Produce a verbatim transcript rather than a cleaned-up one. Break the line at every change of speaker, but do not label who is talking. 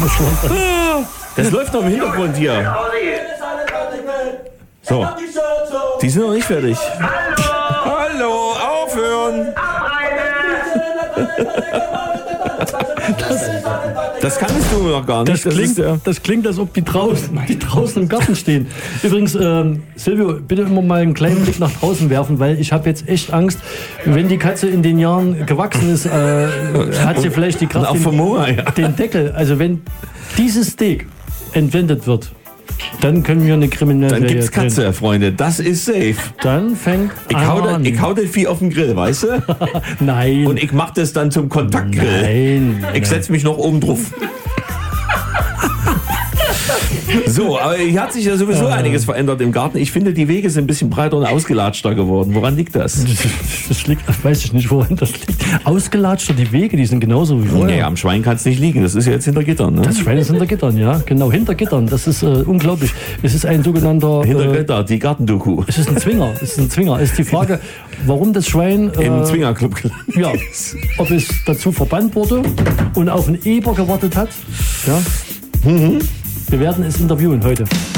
Das läuft noch im Hintergrund hier. So. Die sind noch nicht fertig. Hallo, aufhören! Das, das kannst du noch gar nicht.
Das, das, klingt, ja das klingt, als ob die draußen, die draußen im Garten stehen. Übrigens, ähm, Silvio, bitte immer mal einen kleinen Blick nach draußen werfen, weil ich habe jetzt echt Angst, wenn die Katze in den Jahren gewachsen ist, äh, hat sie vielleicht die Kraft, den,
Hunger, ja.
den Deckel. Also wenn dieses Steak entwendet wird, dann können wir eine kriminelle
Dann gibt's Katze, drehen. Freunde. Das ist safe.
Dann fängt
ich hau an. Ich hau das Vieh auf den Grill, weißt du?
Nein.
Und ich mach das dann zum Kontaktgrill.
Nein.
Ich setz mich noch oben drauf. So, aber hier hat sich ja sowieso äh. einiges verändert im Garten. Ich finde, die Wege sind ein bisschen breiter und ausgelatschter geworden. Woran liegt das?
Das liegt, weiß ich nicht, woran das liegt. Ausgelatschter, die Wege, die sind genauso wie vorher.
Nee, am Schwein kann es nicht liegen. Das ist ja jetzt hinter Gittern, ne?
Das Schwein ist hinter Gittern, ja. Genau, hinter Gittern. Das ist äh, unglaublich. Es ist ein sogenannter...
Hinter
äh,
Gitter, die Gartendoku.
Es ist ein Zwinger. Es ist ein Zwinger. Es ist die Frage, warum das Schwein... Äh,
Im Zwingerclub gelandet.
Ja, ob es dazu verbannt wurde und auf einen Eber gewartet hat. Ja.
Mhm.
Wir werden es interviewen heute.